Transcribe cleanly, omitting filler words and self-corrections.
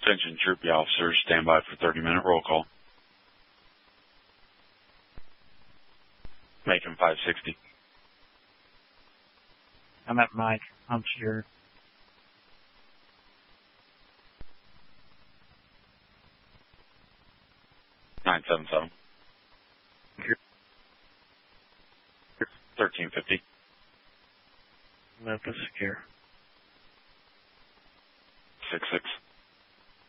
Attention Troopy officers, stand by for 30-minute roll call. Macon 560. I'm at Mike. I'm sure. Nine 1350. Memphis secure. 66.